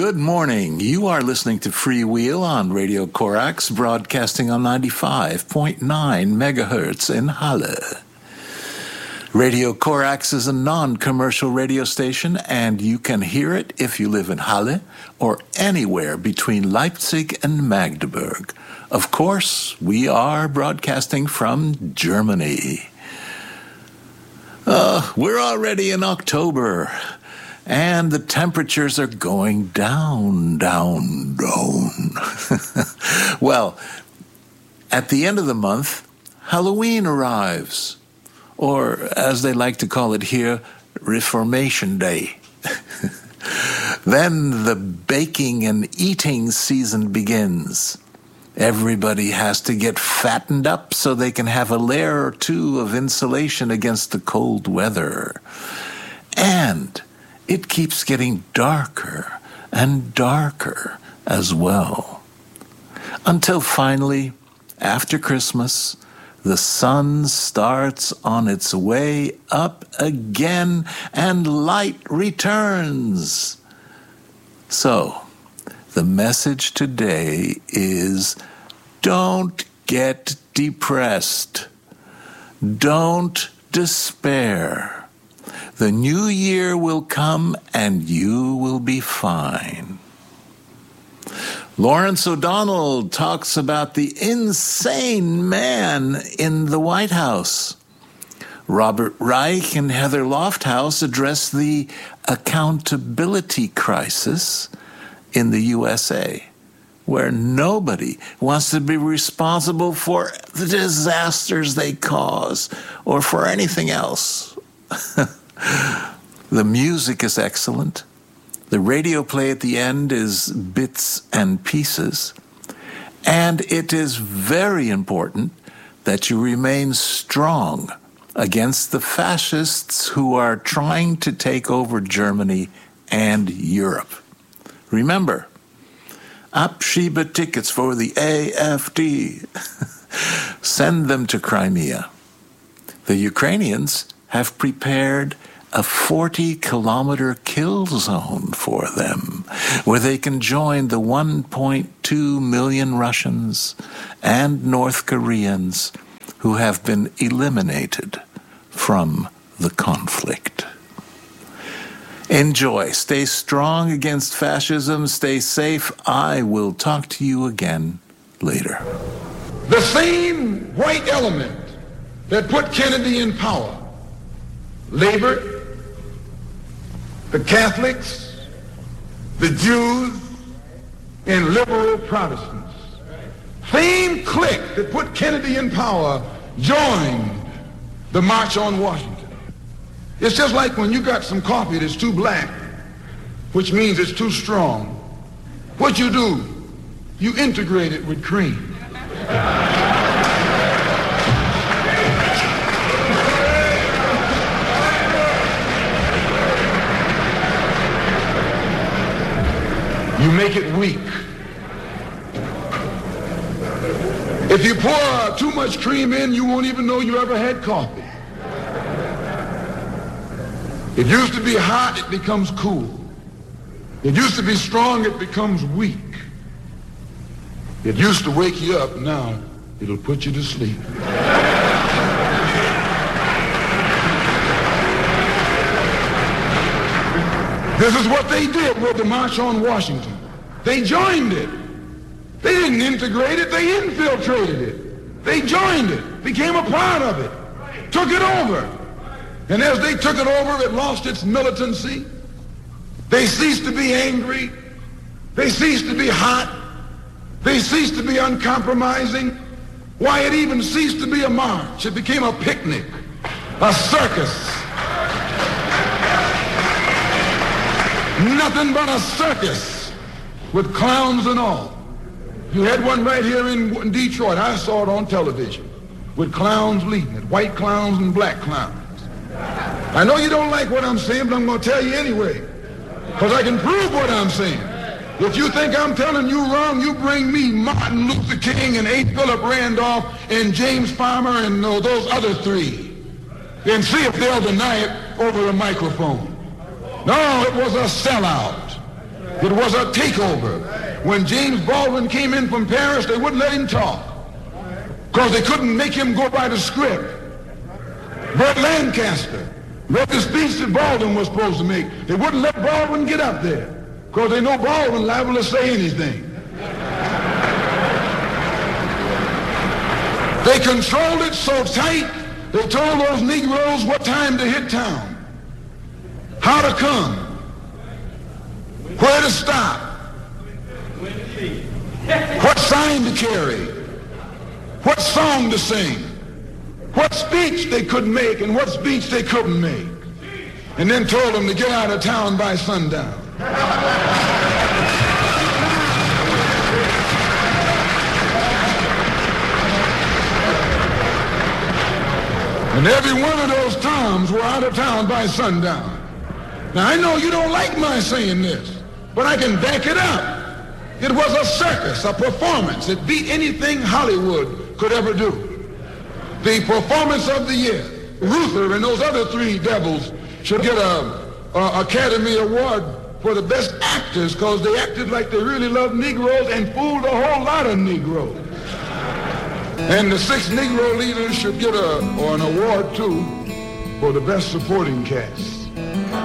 Good morning. You are listening to Freewheel on Radio Corax, broadcasting on 95.9 megahertz in Halle. Radio Corax is a non-commercial radio station, and you can hear it if you live in Halle or anywhere between Leipzig and Magdeburg. Of course, we are broadcasting from Germany. We're already in October, and the temperatures are going down. Well, at the end of the month, Halloween arrives, or as they like to call it here, Reformation Day. Then the baking and eating season begins. Everybody has to get fattened up so they can have a layer or two of insulation against the cold weather. And it keeps getting darker and darker as well. Until finally, after Christmas, the sun starts on its way up again and light returns. So, the message today is, don't get depressed. Don't despair. The new year will come and you will be fine. Lawrence O'Donnell talks about the insane man in the White House. Robert Reich and Heather Lofthouse address the accountability crisis in the USA, where nobody wants to be responsible for the disasters they cause or for anything else. The music is excellent. The radio play at the end is bits and pieces. And it is very important that you remain strong against the fascists who are trying to take over Germany and Europe. Remember, Abschiebetickets for the AfD. Send them to Crimea. The Ukrainians have prepared a 40-kilometer kill zone for them, where they can join the 1.2 million Russians and North Koreans who have been eliminated from the conflict. Enjoy. Stay strong against fascism. Stay safe. I will talk to you again later. The same white element that put Kennedy in power, Labor, the Catholics, the Jews, and liberal Protestants, same clique that put Kennedy in power joined the March on Washington. It's just like when you got some coffee that's too black, which means it's too strong. What you do, you integrate it with cream. You make it weak. If you pour too much cream in, you won't even know you ever had coffee. It used to be hot, it becomes cool. It used to be strong, it becomes weak. It used to wake you up, now it'll put you to sleep. This is what they did with the March on Washington. They joined it. They didn't integrate it, they infiltrated it. They joined it, became a part of it, took it over. And as they took it over, it lost its militancy. They ceased to be angry. They ceased to be hot. They ceased to be uncompromising. Why, it even ceased to be a march. It became a picnic, a circus. Nothing but a circus with clowns and all. You had one right here in Detroit. I saw it on television with clowns leading it, white clowns and black clowns. I know you don't like what I'm saying, but I'm going to tell you anyway, because I can prove what I'm saying. If you think I'm telling you wrong, you bring me Martin Luther King and A. Philip Randolph and James Farmer and those other three, and see if they'll deny it over the microphone. No, it was a sellout. It was a takeover. When James Baldwin came in from Paris, they wouldn't let him talk because they couldn't make him go by the script. Burt Lancaster read the speech that Baldwin was supposed to make. They wouldn't let Baldwin get up there because they know Baldwin liable to say anything. They controlled it so tight, they told those Negroes what time to hit town, how to come, where to stop, what sign to carry, what song to sing, what speech they could make and what speech they couldn't make, and then told them to get out of town by sundown. And every one of those Toms were out of town by sundown. Now, I know you don't like my saying this, but I can back it up. It was a circus, a performance. It beat anything Hollywood could ever do. The performance of the year. Luther and those other three devils should get a Academy Award for the best actors because they acted like they really loved Negroes and fooled a whole lot of Negroes. And the 6 Negro leaders should get an award, too, for the best supporting cast.